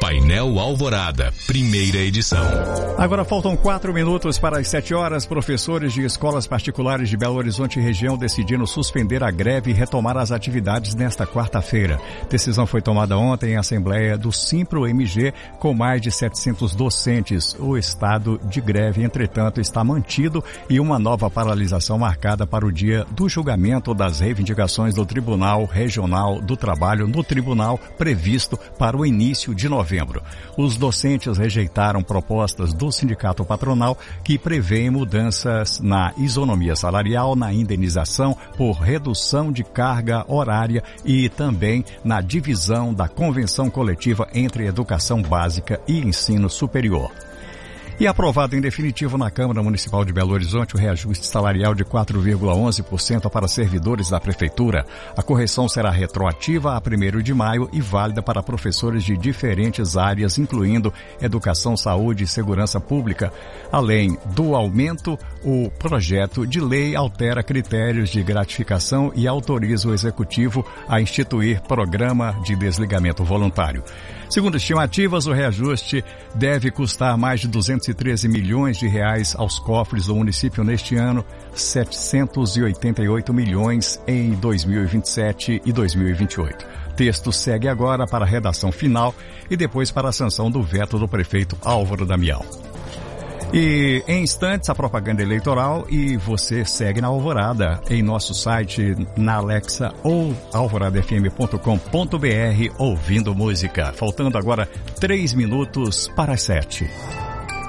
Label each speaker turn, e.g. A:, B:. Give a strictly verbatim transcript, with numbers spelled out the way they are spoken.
A: Painel Alvorada, primeira edição.
B: Agora faltam quatro minutos para as sete horas. Professores de escolas particulares de Belo Horizonte e região decidiram suspender a greve e retomar as atividades nesta quarta-feira. Decisão foi tomada ontem em assembleia do Simpro-M G com mais de setecentos docentes. O estado de greve, entretanto, está mantido e uma nova paralisação marcada para o dia do julgamento das reivindicações do Tribunal Regional do Trabalho no tribunal previsto para o início de novembro. Os docentes rejeitaram propostas do sindicato patronal que prevêem mudanças na isonomia salarial, na indenização por redução de carga horária e também na divisão da convenção coletiva entre educação básica e ensino superior. E aprovado em definitivo na Câmara Municipal de Belo Horizonte o reajuste salarial de quatro vírgula onze por cento para servidores da Prefeitura. A correção será retroativa a primeiro de maio e válida para professores de diferentes áreas, incluindo educação, saúde e segurança pública. Além do aumento, o projeto de lei altera critérios de gratificação e autoriza o Executivo a instituir programa de desligamento voluntário. Segundo estimativas, o reajuste deve custar mais de duzentos e treze milhões de reais aos cofres do município neste ano, setecentos e oitenta e oito milhões em dois mil e vinte e sete e dois mil e vinte e oito. O texto segue agora para a redação final e depois para a sanção do veto do prefeito Álvaro Damião. E em instantes a propaganda eleitoral e você segue na Alvorada em nosso site, na Alexa ou alvorada f m ponto com ponto b r ouvindo música. Faltando agora três minutos para as sete.